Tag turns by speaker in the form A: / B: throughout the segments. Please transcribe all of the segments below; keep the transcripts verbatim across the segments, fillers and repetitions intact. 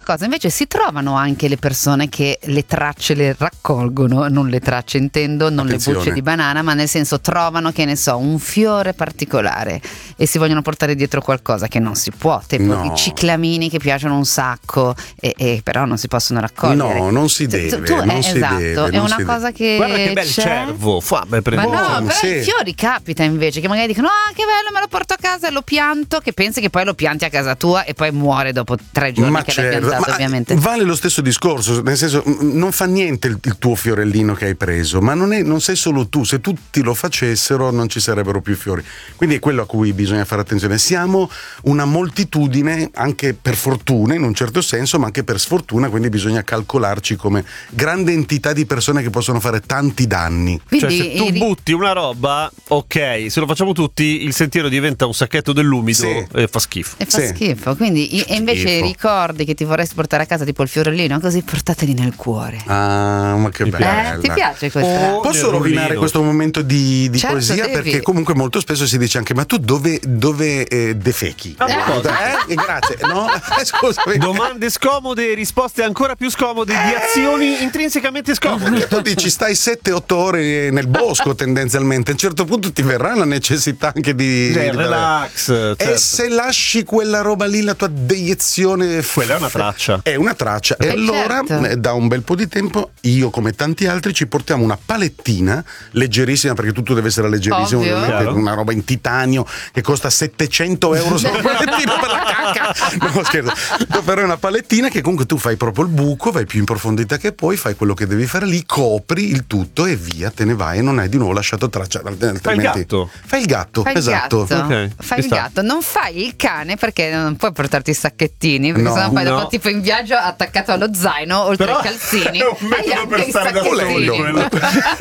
A: qualcosa. Invece si trovano anche le persone che le tracce le raccolgono, non le tracce intendo, non
B: Attenzione.
A: le bucce di banana, ma nel senso trovano, che ne so, un fiore particolare e si vogliono portare dietro qualcosa che non si può, tipo
B: No.
A: i ciclamini che piacciono un sacco e, e però non si possono raccogliere.
B: No, non si
A: Tu-
B: deve,
A: tu-
B: non
A: eh,
B: si
A: esatto,
B: deve,
A: è
B: non
A: una
B: si
A: cosa che
C: Guarda che bel
A: c'è.
C: cervo. Fa, beh,
A: Ma
C: prendo-
A: no,
B: Buono,
A: però
B: sì.
A: i fiori capita invece che magari dicono ah che bello, me lo porto a casa e lo pianto, che pensi che poi lo pianti a casa tua e poi muore dopo tre giorni
B: Ma
A: che l'hai
B: certo,
A: piantato,
B: ma
A: ovviamente.
B: vale lo stesso discorso, nel senso m- non fa niente il, il tuo fiorellino che hai preso, ma non, è, non sei solo tu, se tutti lo facessero non ci sarebbero più fiori, quindi è quello a cui bisogna fare attenzione. Siamo una moltitudine, anche per fortuna in un certo senso, ma anche per sfortuna, quindi bisogna calcolarci come grande entità di persone che possono fare tanti danni.
C: Cioè,
A: Quindi
C: se tu
A: i ri-
C: butti una roba, ok, se lo facciamo tutti, il sentiero diventa un sacchetto dell'umido
B: Sì.
C: e fa schifo.
A: e fa
B: Sì.
A: schifo, quindi i- e invece
B: Schifo.
A: i ricordi che ti vorresti portare a casa, tipo il fiorellino, così portateli nel cuore.
B: Ah, ma che
C: Mi
B: bella.
A: Eh, ti piace questa?
C: Oh,
B: Posso
C: nel
B: rovinare
C: rullino.
B: questo momento di, di
A: Certo,
B: poesia?
A: devi.
B: Perché comunque molto spesso si dice anche ma tu dove, dove eh, defechi?
C: Ah,
B: Eh? Eh, Grazie, no? Eh, Scusami.
C: Domande scomode e risposte ancora più scomode di azioni intrinsecamente scomode.
B: Perché tu dici stai sette otto ore nel bosco tendenzialmente, a un certo punto ti verrà la necessità anche di,
C: Cioè,
B: di-
C: relax, certo.
B: E se lasci quella roba lì, la tua deiezione,
C: Quella è una traccia.
B: È una traccia. E
A: Eh,
B: allora,
A: certo.
B: eh, da un bel po' di tempo, io come tanti altri ci portiamo una palettina leggerissima, perché tutto deve essere leggerissimo,
A: Ovvio.
B: ovviamente,
C: Chiaro.
B: una roba in titanio che costa settecento euro solo la palettina per la cacca. No, scherzo. Però è una palettina che comunque tu fai proprio il buco, vai più in profondità che puoi, fai quello che devi fare lì, copri il tutto e via, te ne vai e non hai di nuovo lasciato traccia. Altrimenti...
C: Fai il gatto.
B: Fai il gatto,
A: Fai il
B: esatto.
A: gatto,
C: Ok,
A: fai
C: ci
A: il
C: sta.
A: gatto, non fai il cane perché non puoi portarti i sacchettini, perché
B: No,
A: sennò poi
C: no.
A: dopo tipo in viaggio attaccato allo zaino oltre
C: Però
A: ai calzini
C: è un
A: hai
C: metodo
A: anche
C: per
A: i
C: stare da
A: sacchettini.
C: soli, quello.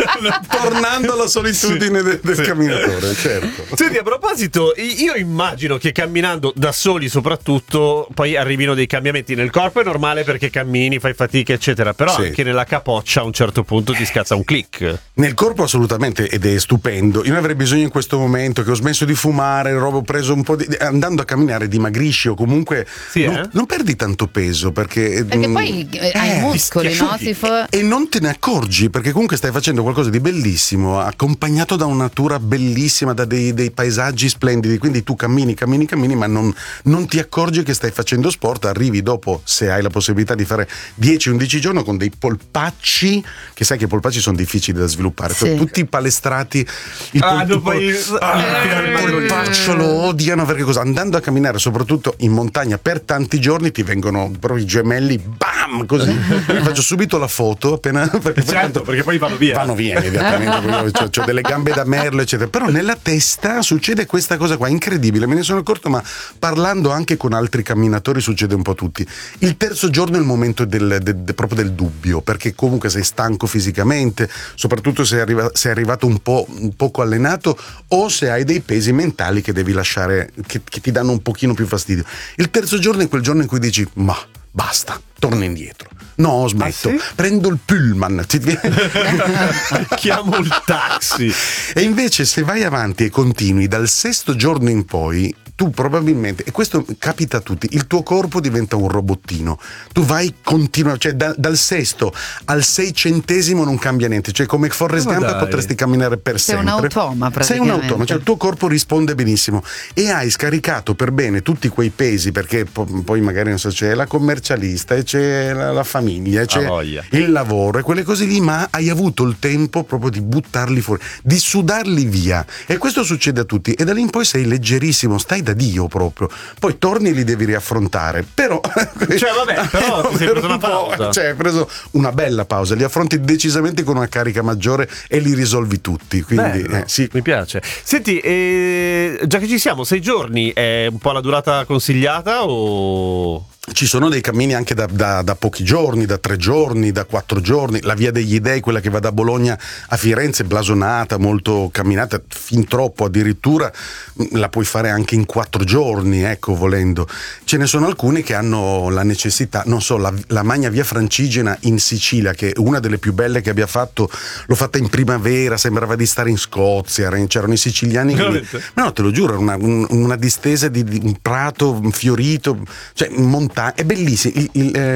B: Tornando alla solitudine de- del camminatore, certo.
C: Senti, a proposito, io immagino che camminando da soli soprattutto poi arrivino dei cambiamenti nel corpo. È normale perché cammini, fai fatica eccetera, però
B: Sì.
C: anche nella capoccia a un certo punto ti scazza un click.
B: Nel corpo assolutamente, ed è stupendo. Io ne avrei bisogno in questo momento che ho smesso di fumare, roba, ho preso un po' di... andando a camminare dimagrisci o comunque
C: Sì,
B: non,
C: eh?
B: non perdi tanto peso perché...
A: Perché
B: mm,
A: poi eh, hai
B: eh,
A: i muscoli,
C: ti
A: no?
C: asciughi.
A: Si fa...
B: E non te ne accorgi perché comunque stai facendo qualcosa di bellissimo, accompagnato da una natura bellissima, da dei, dei paesaggi splendidi, quindi tu cammini, cammini, cammini, ma non, non ti accorgi che stai facendo sport, arrivi dopo, se hai la possibilità di fare dieci undici giorni con dei polpacci, che sai che i polpacci sono difficili da sviluppare,
A: Sì.
B: tutti palestrati, il,
C: Ah,
B: pol-
C: dopo
B: il-
C: il-
B: ah,
C: eh,
B: il polpaccio lo odiano perché cosa? Andando a camminare soprattutto in montagna per tanti giorni ti vengono proprio i gemelli, bam, così. Io faccio subito la foto appena perché poi
C: Certo,
B: tanto-
C: perché poi vanno via.
B: vanno via immediatamente. Ho delle gambe da merlo eccetera, però nella testa succede questa cosa qua incredibile, me ne sono accorto, ma parlando anche con altri camminatori succede un po' a tutti. Il terzo giorno è il momento del, del- del- proprio del dubbio, perché comunque sei stanco fisicamente, soprattutto se arriva, sei arrivato un po' un poco allenato o se hai dei pesi mentali che devi lasciare, che, che ti danno un pochino più fastidio. Il terzo giorno è quel giorno in cui dici ma basta, torno indietro. No, smetto,
C: Ah, sì?
B: prendo il pullman, ti viene-
C: Chiamo il taxi.
B: e invece se vai avanti e continui dal sesto giorno in poi, tu probabilmente, e questo capita a tutti, il tuo corpo diventa un robottino, tu vai continua, cioè da- dal sesto al seicentesimo non cambia niente, cioè come Forrest
C: Ma
B: Gump
C: dai.
B: potresti camminare per
A: Sei
B: sempre.
A: un automa,
B: Sei un
A: praticamente.
B: automa, cioè il tuo corpo risponde benissimo e hai scaricato per bene tutti quei pesi, perché po- poi magari non so, c'è la commercialista e c'è la, la famiglia, e c'è
C: Ah, voglia.
B: il lavoro e quelle cose lì, ma hai avuto il tempo proprio di buttarli fuori, di sudarli via, e questo succede a tutti e da lì in poi sei leggerissimo, stai da Dio proprio, poi torni e li devi riaffrontare, però
C: Cioè, vabbè, però ti sei
B: per
C: preso una
B: un po',
C: pausa.
B: cioè hai preso una bella pausa, li affronti decisamente con una carica maggiore e li risolvi tutti, quindi
C: Bello,
B: eh, sì.
C: mi piace. Senti, eh, già che ci siamo, sei giorni è un po' la durata consigliata o...
B: Ci sono dei cammini anche da, da, da pochi giorni, da tre giorni, da quattro giorni. La via degli Dei, quella che va da Bologna a Firenze, blasonata, molto camminata, fin troppo addirittura, la puoi fare anche in quattro giorni, ecco, volendo. Ce ne sono alcuni che hanno la necessità, non so, la, la Magna Via Francigena in Sicilia, che è una delle più belle che abbia fatto, l'ho fatta in primavera, sembrava di stare in Scozia, c'erano i siciliani. Che,
C: Veramente?
B: ma no, te lo giuro, una, un- una distesa di, di un prato fiorito, cioè montagna, è bellissimo. Il, il, eh,